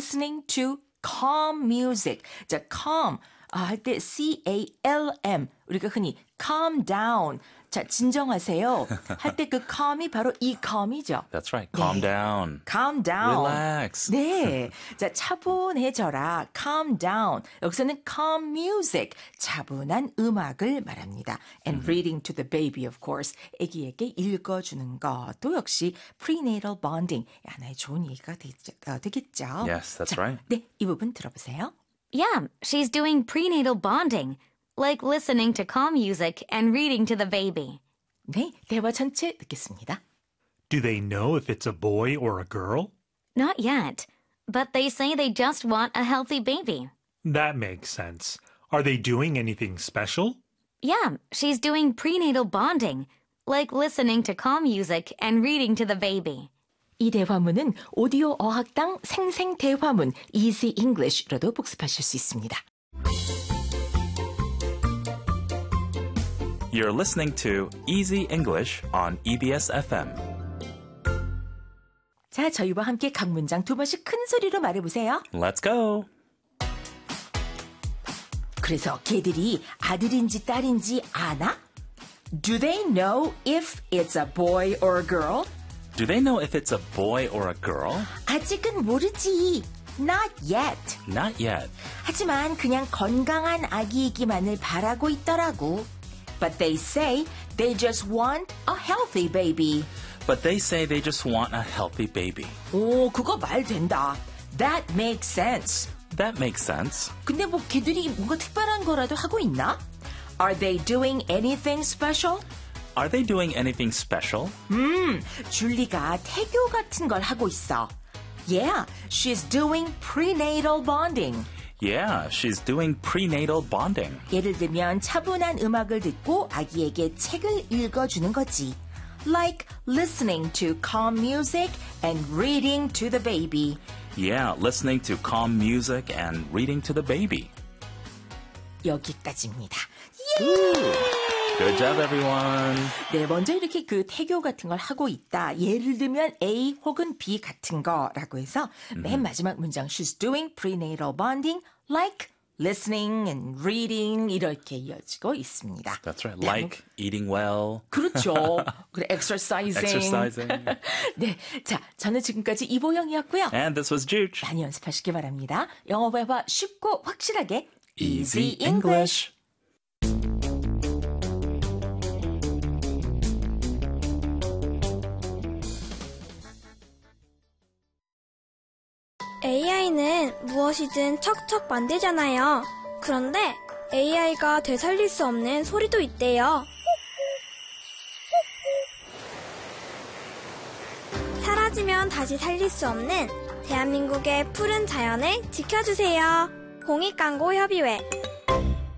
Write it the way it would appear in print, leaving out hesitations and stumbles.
listening to calm music. 자, calm 할 때 C-A-L-M 우리가 흔히 calm down. 자, 진정하세요. 할 때 그 calm이 바로 이 calm이죠. That's right. Calm down. Calm down. Relax. 네. 자, 차분해져라. Calm down. 여기서는 calm music. 차분한 음악을 말합니다. And reading to the baby, of course. 아기에게 읽어주는 것도 역시 prenatal bonding. 하나의 좋은 얘기가 되겠죠. Yes, that's 자, right. 네, 이 부분 들어보세요. Yeah, she's doing prenatal bonding, like listening to calm music and reading to the baby. 네, 대화 전체 듣겠습니다. Do they know if it's a boy or a girl? Not yet, but they say they just want a healthy baby. That makes sense. Are they doing anything special? Yeah, she's doing prenatal bonding, like listening to calm music and reading to the baby. 이 대화문은 오디오 어학당 생생 대화문 Easy English로도 복습하실 수 있습니다. You're listening to Easy English on EBS FM. 자, 저희와 함께 각 문장 두 번씩 큰 소리로 말해보세요. Let's go. 그래서 걔들이 아들인지 딸인지 아나? Do they know if it's a boy or a girl? Do they know if it's a boy or a girl? 아직은 모르지. Not yet. Not yet. 하지만 그냥 건강한 아기이기만을 바라고 있더라고. But they say they just want a healthy baby. But they say they just want a healthy baby. 오, 그거 말 된다. That makes sense. That makes sense. 근데 뭐 걔들이 뭔가 특별한 거라도 하고 있나? Are they doing anything special? Are they doing anything special? 줄리가 태교 같은 걸 하고 있어. Yeah, she's doing prenatal bonding. Yeah, she's doing prenatal bonding. 예를 들면 차분한 음악을 듣고 아기에게 책을 읽어주는 거지. Like listening to calm music and reading to the baby. Yeah, listening to calm music and reading to the baby. 여기까지입니다. Good job, everyone. 네, 먼저 이렇게 그 태교 같은 걸 하고 있다. 예를 들면 A 혹은 B 같은 거라고 해서 맨 마지막 문장 She's doing prenatal bonding like listening and reading 이렇게 이어지고 있습니다. That's right. 네, Like eating well. 그렇죠. 그래, exercising. Exercising. 네, 자, 저는 지금까지 이보영이었고요. And this was Juge. 많이 연습하시기 바랍니다. 영어 회화 쉽고 확실하게 Easy English. AI는 무엇이든 척척 만들잖아요. 그런데 AI가 되살릴 수 없는 소리도 있대요. 사라지면 다시 살릴 수 없는 대한민국의 푸른 자연을 지켜주세요. 공익광고협의회